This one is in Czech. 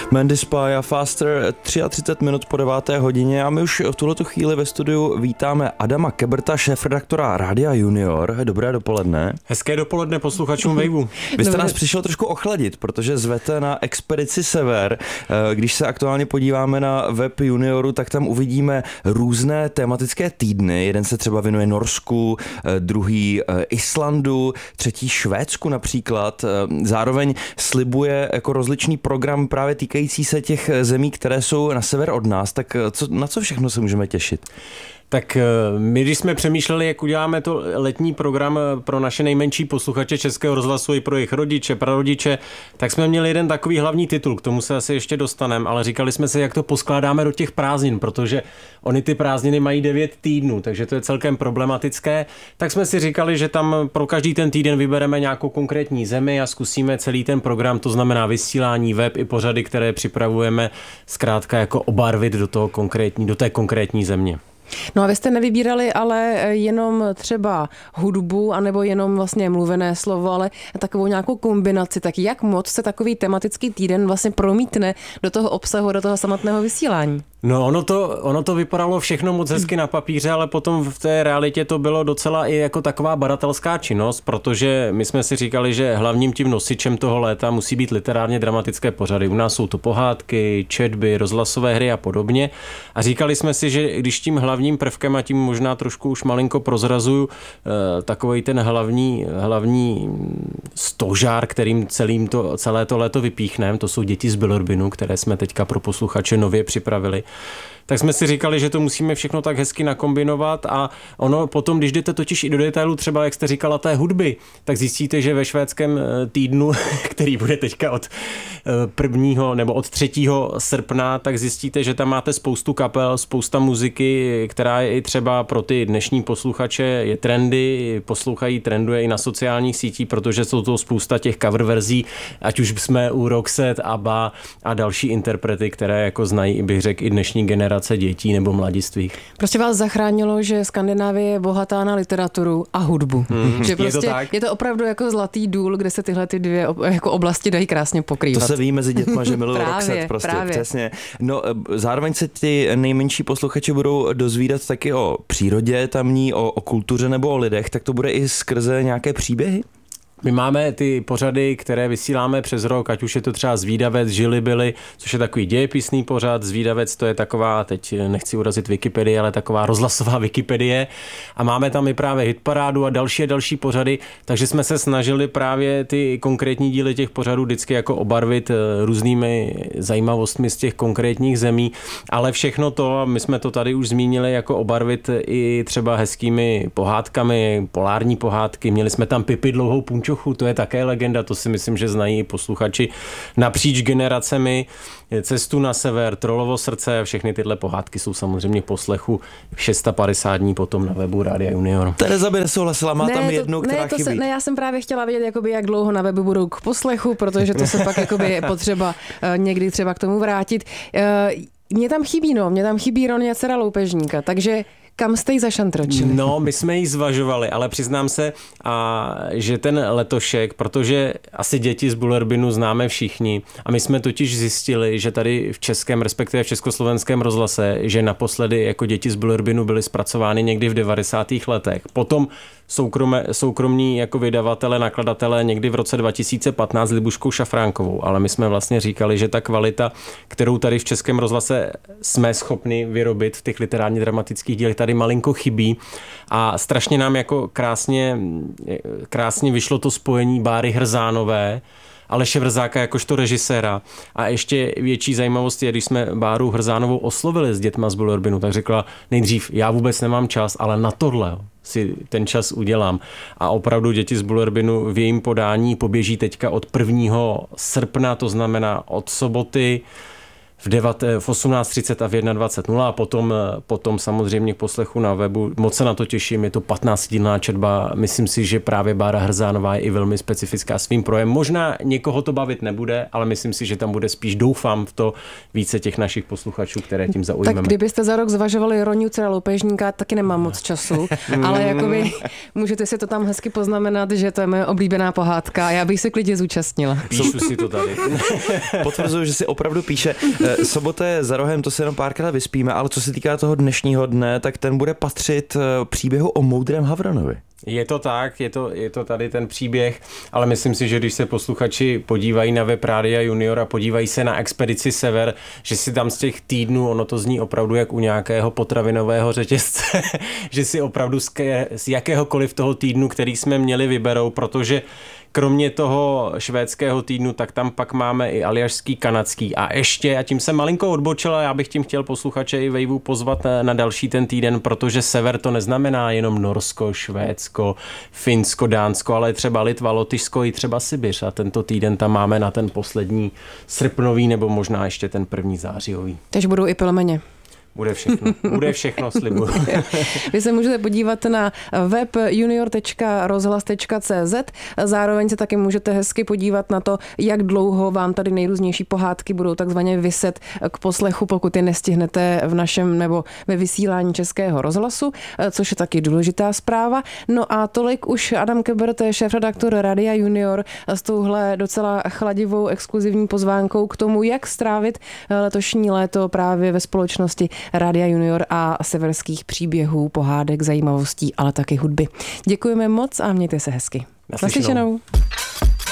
Mandy Spy a Faster, 33 minut po 9. hodině a my už v tuhletu chvíli ve studiu vítáme Adama Keberta, šéfredaktora Rádia Junior. Dobré dopoledne. Hezké dopoledne posluchačům Waveu. Vy jste nás přišel trošku ochladit, protože zvete na Expedici Sever. Když se aktuálně podíváme na web Junioru, tak tam uvidíme různé tematické týdny. Jeden se třeba věnuje Norsku, druhý Islandu, třetí Švédsku například. Zároveň slibuje jako rozličný program právě týkající se těch zemí, které jsou na sever od nás. Tak na co všechno se můžeme těšit? Tak my, když jsme přemýšleli, jak uděláme to letní program pro naše nejmenší posluchače Českého rozhlasu i pro jejich rodiče, prarodiče, tak jsme měli jeden takový hlavní titul, k tomu se asi ještě dostaneme, ale říkali jsme si, jak to poskládáme do těch prázdnin, protože oni ty prázdniny mají 9 týdnů, takže to je celkem problematické. Tak jsme si říkali, že tam pro každý ten týden vybereme nějakou konkrétní zemi a zkusíme celý ten program, to znamená vysílání, web i pořady, které připravujeme, zkrátka jako obarvit do té konkrétní země. No a vy jste nevybírali ale jenom třeba hudbu, anebo jenom vlastně mluvené slovo, ale takovou nějakou kombinaci. Tak jak moc se takový tematický týden vlastně promítne do toho obsahu, do toho samotného vysílání? No ono to vypadalo všechno moc hezky na papíře, ale potom v té realitě to bylo docela i jako taková badatelská činnost, protože my jsme si říkali, že hlavním tím nosičem toho léta musí být literárně dramatické pořady. U nás jsou to pohádky, četby, rozhlasové hry a podobně. A říkali jsme si, že když tím hlavním prvkem, a tím možná trošku už malinko prozrazuju, takovej ten hlavní stožár, kterým celé to léto vypíchneme, to jsou Děti z Bilorbinu, které jsme teďka pro posluchače nově připravili. Tak jsme si říkali, že to musíme všechno tak hezky nakombinovat a ono potom, když jdete totiž i do detailu, třeba jak jste říkala té hudby, tak zjistíte, že ve švédském týdnu, který bude teďka od 1. nebo od 3. srpna, tak zjistíte, že tam máte spoustu kapel, spousta muziky, která je i třeba pro ty dnešní posluchače je trendy, trenduje i na sociálních sítích, protože jsou to spousta těch cover verzí, ať už jsme u Roxette, ABBA a další interprety, které jako znají, bych řekl, i dnešní generace dětí nebo mladistvých. Prostě vás zachránilo, že Skandinávie je bohatá na literaturu a hudbu. Že prostě je to opravdu jako zlatý důl, kde se tyhle ty dvě jako oblasti dají krásně pokrývat. To se ví mezi dětma, že milují Roxette prostě, přesně. No, zároveň se ty nejmenší posluchači budou dozvídat taky o přírodě tamní, o kultuře nebo o lidech, tak to bude i skrze nějaké příběhy? My máme ty pořady, které vysíláme přes rok, ať už je to třeba Zvídavec, Žili byli, což je takový dějepisný pořad. Zvídavec to je taková, teď nechci urazit Wikipedii, ale taková rozhlasová Wikipedie. A máme tam i právě hitparádu a další pořady, takže jsme se snažili právě ty konkrétní díly těch pořadů vždycky jako obarvit různými zajímavostmi z těch konkrétních zemí, ale všechno to, my jsme to tady už zmínili, jako obarvit i třeba hezkými pohádkami, polární pohádky. Měli jsme tam Pipi dlouhou punčochu, to je také legenda, to si myslím, že znají posluchači napříč generacemi. Cestu na sever, Trollovo srdce, všechny tyhle pohádky jsou samozřejmě poslechu 650 dní potom na webu Rádia Junior. Tereza by nesouhlasila, má tam jednu, která chybí. Já jsem právě chtěla vědět, jakoby, jak dlouho na webu budou k poslechu, protože to se pak jakoby je potřeba někdy třeba k tomu vrátit. Mě tam chybí Roně, dcera loupežníka, takže kam jste ji zašantročili? No, my jsme ji zvažovali, ale přiznám se, že ten letošek, protože asi Děti z Bilorbinu známe všichni a my jsme totiž zjistili, že tady v českém, respektive v československém rozhlase, že naposledy jako Děti z Bilorbinu byly zpracovány někdy v 90. letech. Potom soukromní jako vydavatele, nakladatelé někdy v roce 2015 s Libuškou Šafránkovou, ale my jsme vlastně říkali, že ta kvalita, kterou tady v českém rozhlase jsme schopni vyrobit v těch literárně dramatických dílech, tady malinko chybí a strašně nám jako krásně vyšlo to spojení Báry Hrzánové, Aleše Vrzáka jakožto režiséra. A ještě větší zajímavost je, když jsme Báru Hrzánovou oslovili s Dětma z Bilorbinu, tak řekla nejdřív, já vůbec nemám čas, ale na tohle si ten čas udělám. A opravdu Děti z Bilorbinu v jejím podání poběží teďka od 1. srpna, to znamená od soboty v 18:30 a v 21:00 a potom samozřejmě k poslechu na webu. Moc se na to těším, je to 15dílná četba. Myslím si, že právě Bára Hrzánová je i velmi specifická svým projem. Možná někoho to bavit nebude, ale myslím si, že tam bude spíš, doufám v to, více těch našich posluchačů, které tím zaujmeme. Tak kdybyste za rok zvažovali Roňu Cera loupežníka, taky nemám moc času, ale jakoby můžete si to tam hezky poznamenat, že to je moje oblíbená pohádka a já bych se klidně zúčastnila. Píšu si to tady. Potvrzuju, že si opravdu píše. Sobota je za rohem, to se jenom párkrát vyspíme, ale co se týká toho dnešního dne, tak ten bude patřit příběhu o moudrém Havranovi. Je to tak, je to tady ten příběh, ale myslím si, že když se posluchači podívají na web Rádia Junior a podívají se na Expedici Sever, že si tam z těch týdnů, ono to zní opravdu jak u nějakého potravinového řetězce, že si opravdu z jakéhokoliv toho týdnu, který jsme měli, vyberou, protože kromě toho švédského týdnu, tak tam pak máme i aljašský, kanadský a ještě, a tím jsem malinko odbočil, a já bych tím chtěl posluchače i Waveu pozvat na další ten týden, protože sever to neznamená jenom Norsko, Švédsko, Finsko, Dánsko, ale třeba Litva, Lotyšsko i třeba Sibiř, a tento týden tam máme na ten poslední srpnový nebo možná ještě ten první zářijový. Takže budou i pelemeně. Bude všechno, slibuju. Vy se můžete podívat na web junior.rozhlas.cz, zároveň se taky můžete hezky podívat na to, jak dlouho vám tady nejrůznější pohádky budou takzvaně viset k poslechu, pokud je nestihnete v našem nebo ve vysílání Českého rozhlasu, což je taky důležitá zpráva. No a tolik už Adam Kebert, šéfredaktor Rádia Junior, s touhle docela chladivou exkluzivní pozvánkou k tomu, jak strávit letošní léto právě ve společnosti Rádia Junior a severských příběhů, pohádek, zajímavostí, ale taky hudby. Děkujeme moc a mějte se hezky. Naslyšenou.